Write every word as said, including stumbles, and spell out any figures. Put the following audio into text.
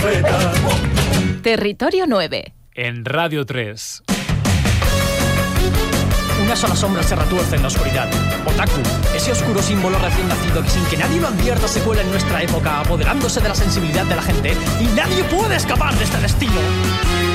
profeta. Territorio nueve. En Radio tres. Una sola sombra se retuerce en la oscuridad. Otaku, ese oscuro símbolo recién nacido que sin que nadie lo advierta se cuela en nuestra época, apoderándose de la sensibilidad de la gente, y nadie puede escapar de este destino.